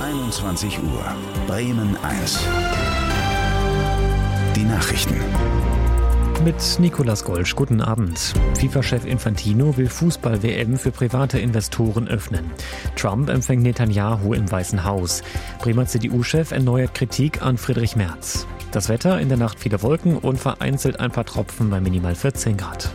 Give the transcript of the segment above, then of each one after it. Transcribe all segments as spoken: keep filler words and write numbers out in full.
einundzwanzig Uhr. Bremen eins. Die Nachrichten. Mit Nicolas Golsch, guten Abend. FIFA-Chef Infantino will Fußball-W M für private Investoren öffnen. Trump empfängt Netanyahu im Weißen Haus. Bremer C D U-Chef erneuert Kritik an Friedrich Merz. Das Wetter, in der Nacht viele Wolken und vereinzelt ein paar Tropfen bei minimal vierzehn Grad.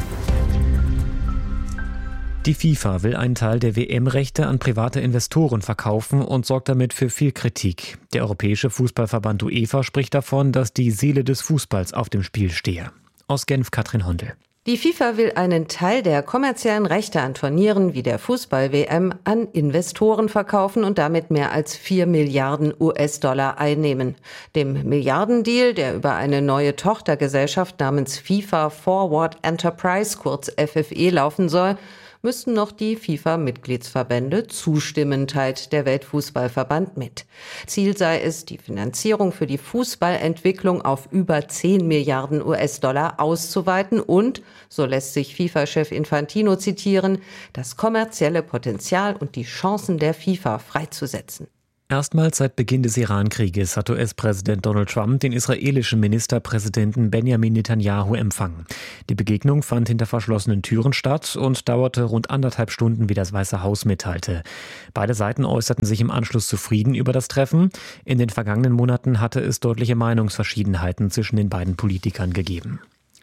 Die FIFA will einen Teil der W M-Rechte an private Investoren verkaufen und sorgt damit für viel Kritik. Der Europäische Fußballverband UEFA spricht davon, dass die Seele des Fußballs auf dem Spiel stehe. Aus Genf Katrin Hondel. Die FIFA will einen Teil der kommerziellen Rechte an Turnieren wie der Fußball-W M an Investoren verkaufen und damit mehr als vier Milliarden U S-Dollar einnehmen. Dem Milliardendeal, der über eine neue Tochtergesellschaft namens FIFA Forward Enterprise, kurz F F E, laufen soll, müssten noch die FIFA-Mitgliedsverbände zustimmen, teilt der Weltfußballverband mit. Ziel sei es, die Finanzierung für die Fußballentwicklung auf über zehn Milliarden U S-Dollar auszuweiten und, so lässt sich FIFA-Chef Infantino zitieren, das kommerzielle Potenzial und die Chancen der FIFA freizusetzen. Erstmals seit Beginn des Iran-Krieges hat U S-Präsident Donald Trump den israelischen Ministerpräsidenten Benjamin Netanyahu empfangen. Die Begegnung fand hinter verschlossenen Türen statt und dauerte rund anderthalb Stunden, wie das Weiße Haus mitteilte. Beide Seiten äußerten sich im Anschluss zufrieden über das Treffen. In den vergangenen Monaten hatte es deutliche Meinungsverschiedenheiten zwischen den beiden Politikern gegeben.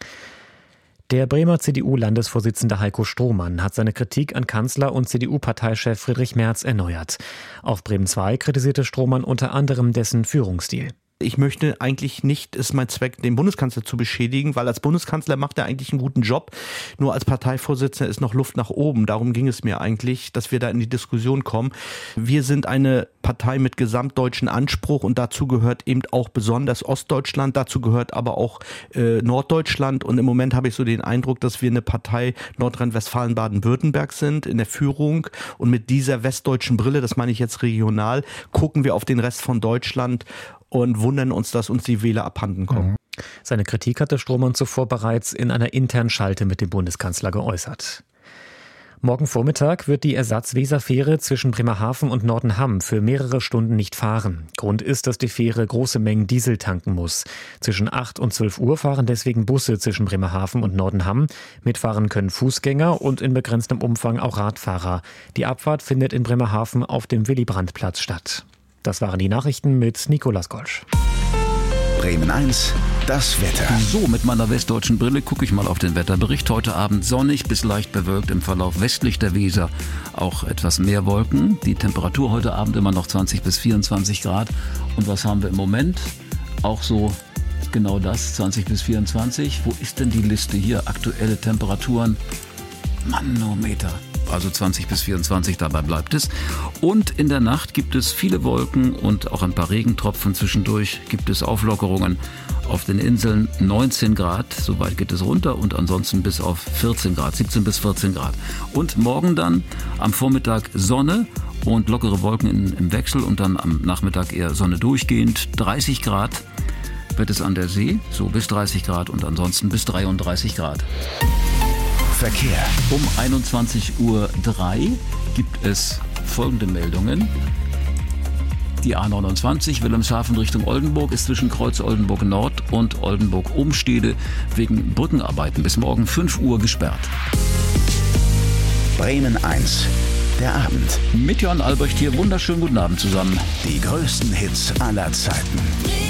Der Bremer C D U-Landesvorsitzende Heiko Strohmann hat seine Kritik an Kanzler und C D U-Parteichef Friedrich Merz erneuert. Auf Bremen zwei kritisierte Strohmann unter anderem dessen Führungsstil. Ich möchte eigentlich nicht, ist mein Zweck, den Bundeskanzler zu beschädigen, weil als Bundeskanzler macht er eigentlich einen guten Job. Nur als Parteivorsitzender ist noch Luft nach oben. Darum ging es mir eigentlich, dass wir da in die Diskussion kommen. Wir sind eine Partei mit gesamtdeutschen Anspruch und dazu gehört eben auch besonders Ostdeutschland, dazu gehört aber auch äh, Norddeutschland. Und im Moment habe ich so den Eindruck, dass wir eine Partei Nordrhein-Westfalen, Baden-Württemberg sind in der Führung. Und mit dieser westdeutschen Brille, das meine ich jetzt regional, gucken wir auf den Rest von Deutschland und wundern uns, dass uns die Wähler abhanden kommen. Seine Kritik hatte Strohmann zuvor bereits in einer internen Schalte mit dem Bundeskanzler geäußert. Morgen Vormittag wird die Ersatz-Weser-Fähre zwischen Bremerhaven und Nordenham für mehrere Stunden nicht fahren. Grund ist, dass die Fähre große Mengen Diesel tanken muss. Zwischen acht und zwölf Uhr fahren deswegen Busse zwischen Bremerhaven und Nordenham. Mitfahren können Fußgänger und in begrenztem Umfang auch Radfahrer. Die Abfahrt findet in Bremerhaven auf dem Willy-Brandt-Platz statt. Das waren die Nachrichten mit Nicolas Golsch. Bremen eins, das Wetter. So, mit meiner westdeutschen Brille gucke ich mal auf den Wetterbericht. Heute Abend sonnig bis leicht bewölkt, im Verlauf westlich der Weser auch etwas mehr Wolken. Die Temperatur heute Abend immer noch zwanzig bis vierundzwanzig Grad. Und was haben wir im Moment? Auch so genau das, zwanzig bis vierundzwanzig. Wo ist denn die Liste hier? Aktuelle Temperaturen. Manometer. Also zwanzig bis vierundzwanzig, dabei bleibt es. Und in der Nacht gibt es viele Wolken und auch ein paar Regentropfen. Zwischendurch gibt es Auflockerungen auf den Inseln. neunzehn Grad, soweit geht es runter, und ansonsten bis auf vierzehn Grad, siebzehn bis vierzehn Grad. Und morgen dann am Vormittag Sonne und lockere Wolken in, im Wechsel und dann am Nachmittag eher Sonne durchgehend. dreißig Grad wird es an der See, so bis dreißig Grad und ansonsten bis dreiunddreißig Grad. Verkehr. Um einundzwanzig Uhr drei gibt es folgende Meldungen. Die A neunundzwanzig Wilhelmshaven Richtung Oldenburg ist zwischen Kreuz Oldenburg Nord und Oldenburg Umstede wegen Brückenarbeiten bis morgen fünf Uhr gesperrt. Bremen eins, der Abend. Mit Johann Albrecht hier, wunderschönen guten Abend zusammen. Die größten Hits aller Zeiten.